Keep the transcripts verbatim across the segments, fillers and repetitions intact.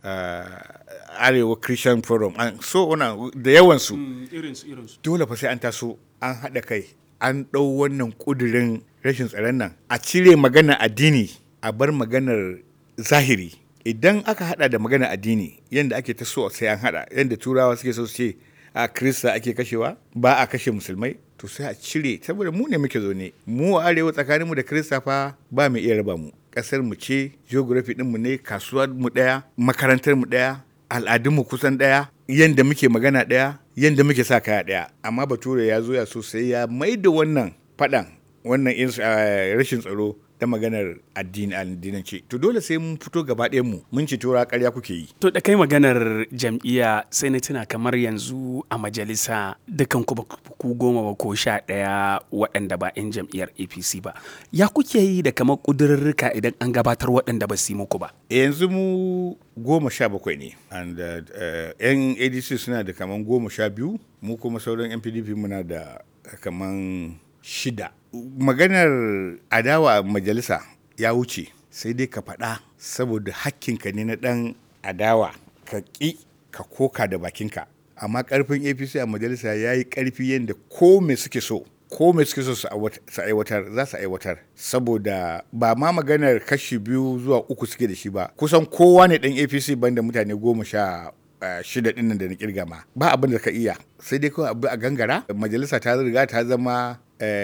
Arewa Christian Forum so ona da yawansu irinsu irinsu dole fa sai an taso an haɗa kai an ɗau wannan ƙudurin rashin tsaron nan a cire magana addini a bar maganar zahiri. Idan aka haɗa da magana addini yadda ake ta so sai an haɗa yadda turawa suke so su ce a Kirista ake kashewa ba a kashe musulmai to sai a cire saboda mu ne muke zo ne mu a arewa tsakaninmu da Kirista fa ba mai iya raba mu. Ƙasar mu ce, geography ɗinmu ne, kasuwar mu ɗaya, makarantar mu ɗaya, al'adun mu kusan ɗaya, yanda muke magana ɗaya, yanda muke sa kaya ɗaya. Amma Bature ya zo ya so sai ya maida wannan faɗan, wannan rashin tsaro ta maganar addini addinance. To dole sai mun fito gaba ɗayan mu mun ci tura ƙarya kuke yi. To da kai maganar jam'iyya sai na tuna kamar yanzu a majalisa dukan ku ku goma ba ko sha ɗaya waɗanda ba 'yan jam'iyyar A P C ba. Ya kuke yi da kamar ƙudurrurruka idan an gabatar waɗanda ba su yi muku ba? Yanzu mu goma sha bakwai ne. And uh, 'yan A D C suna da kamar goma sha biyu mu kuma sauran 'yan P D P muna da kamar shida. Maganar adawa a majalisa ya wuce sai dai ka faɗa saboda hakkinka ne na ɗan adawa ka ƙi ka koka da bakinka. Amma ƙarfin A P C a majalisa ya yi ƙarfi yadda ko me suke so ko me suke so su aiwatar za su aiwatar saboda ba ma maganar kashi biyu zuwa uku suke da shi ba kusan kowa ne ɗan A P C banda mutane goma sha shida ɗin nan da na kirga ma ba abin da ka iya sai dai kawai abu a gangara majalisa ta riga ta zama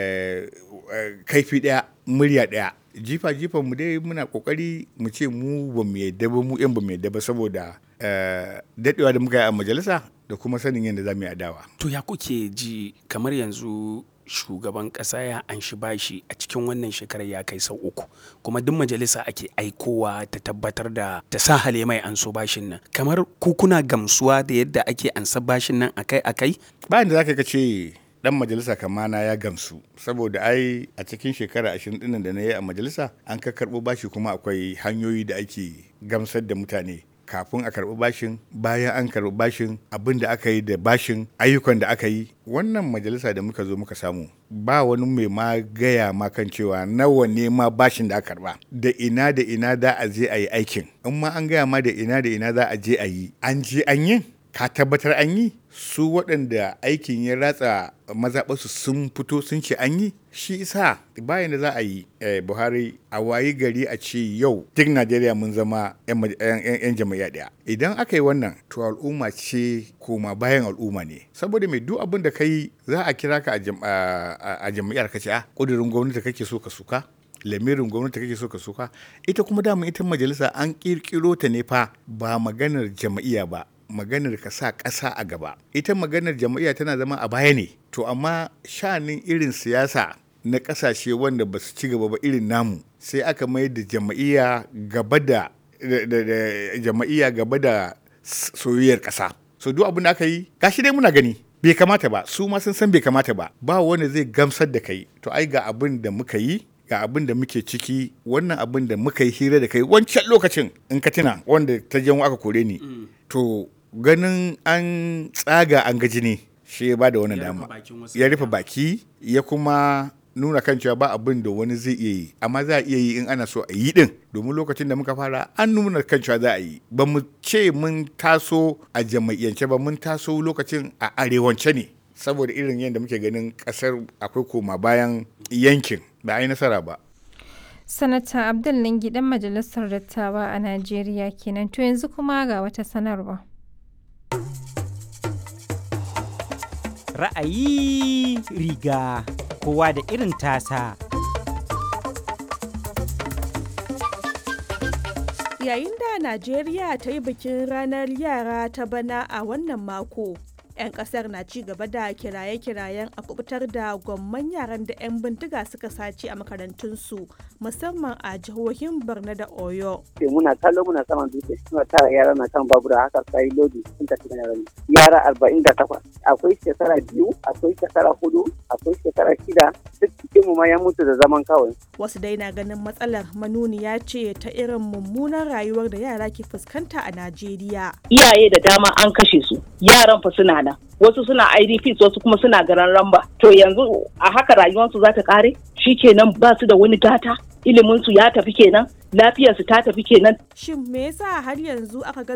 kaifi ɗaya murya ɗaya jifa jifan mu dai muna kokari mu ce mu ba mu yadda ba mu yan ba mu yadda ba saboda daɗewa da muka yi a majalisa da kuma sanin yadda za mu yi adawa. To ya kuke ji kamar yanzu shugaban ƙasa ya anshi bashi a cikin wannan shekarar ya kai sau uku kuma duk majalisa ake aikowa ta tabbatar da ta sa hale mai an so bashin nan kamar ku kuna gamsuwa da yadda ake ansa bashin nan akai akai bayan da zaka ka ce dan majalisa kamana ya gamsu saboda ai a cikin shekara ashirin dinnan da na yi a majalisa an ka karɓo bashi kuma akwai hanyoyi da ake gamsar da mutane kafin a karɓi bashin bayan an karɓi bashin abin da aka yi da bashin ayyukan da aka yi wannan majalisa da muka zo muka samu ba wani mai ma gaya ma kan cewa nawa ne ma bashin da aka karɓa da ina da ina za a je a yi aikin in ma an gaya ma da ina da ina za a je a yi an je an yi ka tabbatar an yi su waɗanda aikin ya ratsa mazaɓarsu sun fito sun ce an yi shi isa bayan da za a yi buhari a wayi gari a ce yau duk najeriya mun zama 'yan jam'iyya ɗaya idan aka yi wannan to al'umma ce koma bayan al'umma ne saboda mai duk abin da ka yi za a kira ka a jam'iyyar ka ce a ƙudurin gwamnati kake so ka suka lamirin gwamnati kake so ka suka ita kuma dama ita majalisa an ƙirƙiro ta ne fa ba maganar jam'iyya ba maganar ka sa ƙasa a gaba ita maganar jam'iyya tana zama a baya ne to amma sha'anin irin siyasa na ƙasashe wanda ba su ci gaba ba irin namu sai aka mai da jam'iyya gaba da jam'iyya gaba da soyayyar ƙasa so duk abin da aka yi gashi dai muna gani bai kamata ba su ma sun san bai kamata ba ba wanda zai gamsar da kai to ai ga abin da muka yi ga abin da muke ciki wannan abin da muka yi hira da kai wancan lokacin in ka tuna wanda ta janwo aka kore ni to ganin an tsaga an gaji ne shi ya ba da wannan dama ya rufe baki ya kuma nuna kan cewa ba abin da wani zai iya yi amma za a iya yi in ana so a yi din domin lokacin da muka fara an nuna kan cewa za a yi ba mu ce mun taso a jama'iyyance ba mun taso lokacin a arewance ne saboda irin yadda muke ganin kasar akwai koma bayan yankin ba a yi nasara ba. Sanata Abdul Ningi dan majalisar dattawa a Najeriya kenan to yanzu kuma ga wata sanarwa. Ra'ayi riga kowa da irin tasa. Yayin da Najeriya ta yi bikin ranar yara ta bana a wannan mako, 'yan kasar na ci gaba da kiraye-kirayen a kubutar da gwamman yaran da 'yan bindiga suka sace a makarantunsu musamman a jihohin Borno da Oyo. Muna kallo muna saman dutse suna tara yara na kan babura haka sai lodi sun tafi da rani. Yara arba'in da takwas akwai shekara biyu akwai shekara hudu akwai shekara shida duk cikin mu ma ya mutu da zaman kawai. Wasu dai na ganin matsalar manuniya ce ta irin mummunan rayuwar da yara ke fuskanta a Najeriya. Iyaye da dama an kashe su yaran fa suna nan wasu suna I D Ps wasu kuma suna garan ramba to yanzu a haka rayuwarsu za ta kare shikenan ba su da wani gata ilimin su ya tafi kenan lafiyar su ta tafi kenan. Shin me yasa har yanzu aka ga